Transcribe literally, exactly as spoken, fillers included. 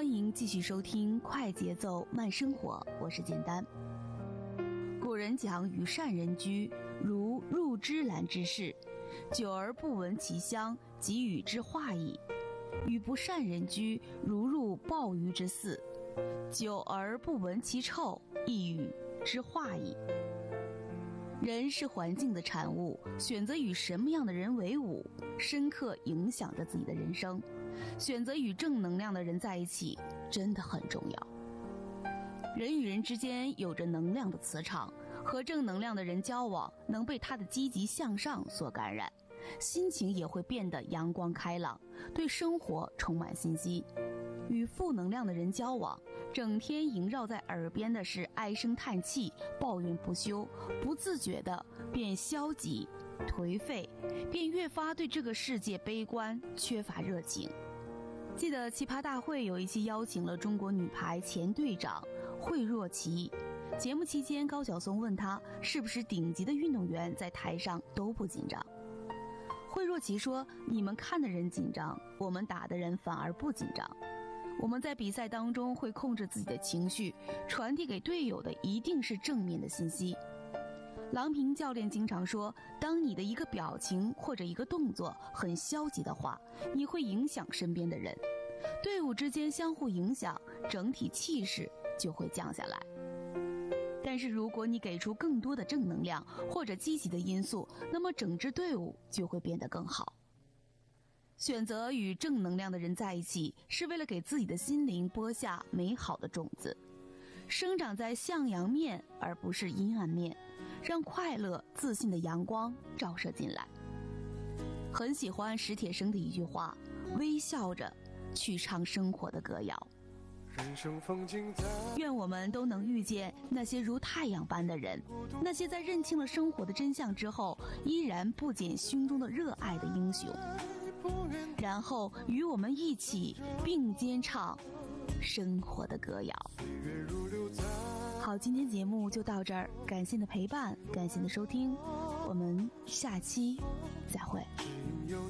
欢迎继续收听快节奏慢生活，我是简单。古人讲与善人居，如入芝兰之室，久而不闻其香，即与之化矣；与不善人居，如入鲍鱼之肆，久而不闻其臭，亦与之化矣。人是环境的产物，选择与什么样的人为伍，深刻影响着自己的人生。选择与正能量的人在一起，真的很重要。人与人之间有着能量的磁场，和正能量的人交往，能被他的积极向上所感染，心情也会变得阳光开朗，对生活充满信心。与负能量的人交往，整天萦绕在耳边的是唉声叹气，抱怨不休，不自觉的便消极颓废，便越发对这个世界悲观，缺乏热情。记得奇葩大会有一期邀请了中国女排前队长惠若琪，节目期间高晓松问她是不是顶级的运动员在台上都不紧张。惠若琪说，你们看的人紧张，我们打的人反而不紧张。我们在比赛当中会控制自己的情绪，传递给队友的一定是正面的信息。郎平教练经常说，当你的一个表情或者一个动作很消极的话，你会影响身边的人，队伍之间相互影响，整体气势就会降下来。但是如果你给出更多的正能量或者积极的因素，那么整支队伍就会变得更好。选择与正能量的人在一起，是为了给自己的心灵播下美好的种子，生长在向阳面而不是阴暗面，让快乐自信的阳光照射进来。很喜欢史铁生的一句话，微笑着去唱生活的歌谣。 人生风景在， 愿我们都能遇见那些如太阳般的人，那些在认清了生活的真相之后依然不减胸中的热爱的英雄，然后与我们一起并肩唱生活的歌谣。好，今天节目就到这儿，感谢你的陪伴，感谢你的收听，我们下期再会。 只因有